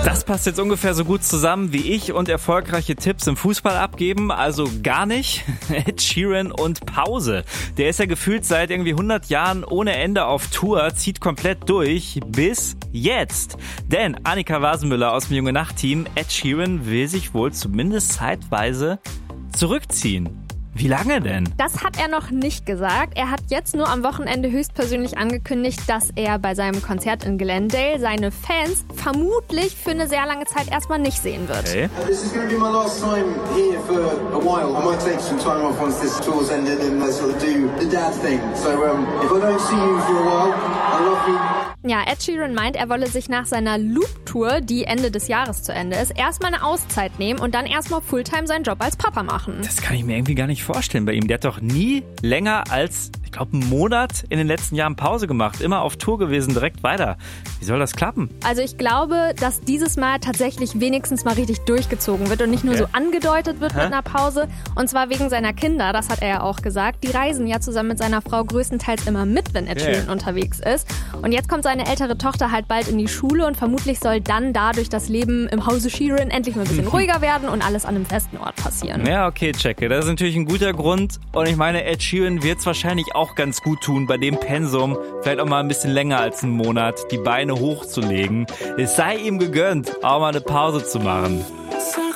Das passt jetzt ungefähr so gut zusammen, wie ich und erfolgreiche Tipps im Fußball abgeben, also gar nicht. Ed Sheeran und Pause. Der ist ja gefühlt seit irgendwie 100 Jahren ohne Ende auf Tour, zieht komplett durch, bis jetzt. Denn Annika Wasenmüller aus dem Junge-Nacht-Team, Ed Sheeran will sich wohl zumindest zeitweise zurückziehen. Wie lange denn? Das hat er noch nicht gesagt. Er hat jetzt nur am Wochenende höchstpersönlich angekündigt, dass er bei seinem Konzert in Glendale seine Fans vermutlich für eine sehr lange Zeit erstmal nicht sehen wird. Okay. This is going to be my last time here for a while. I might take some time off once this tour's ended and sort of do the dad thing. So if I don't see you for a while, I love you. Ja, Ed Sheeran meint, er wolle sich nach seiner Loop-Tour, die Ende des Jahres zu Ende ist, erstmal eine Auszeit nehmen und dann erstmal Fulltime seinen Job als Papa machen. Das kann ich mir irgendwie gar nicht vorstellen bei ihm. Der hat doch nie länger als, ich glaube, einen Monat in den letzten Jahren Pause gemacht. Immer auf Tour gewesen, direkt weiter. Wie soll das klappen? Also ich glaube, dass dieses Mal tatsächlich wenigstens mal richtig durchgezogen wird und nicht nur so angedeutet wird mit einer Pause. Und zwar wegen seiner Kinder, das hat er ja auch gesagt. Die reisen ja zusammen mit seiner Frau größtenteils immer mit, wenn Ed Sheeran unterwegs ist. Und jetzt kommt seine ältere Tochter halt bald in die Schule und vermutlich soll dann dadurch das Leben im Hause Sheeran endlich mal ein bisschen ruhiger werden und alles an einem festen Ort passieren. Ja, okay, checke. Das ist natürlich ein guter Grund. Und ich meine, Ed Sheeran wird es wahrscheinlich auch ganz gut tun, bei dem Pensum vielleicht auch mal ein bisschen länger als einen Monat die Beine hochzulegen. Es sei ihm gegönnt, auch mal eine Pause zu machen.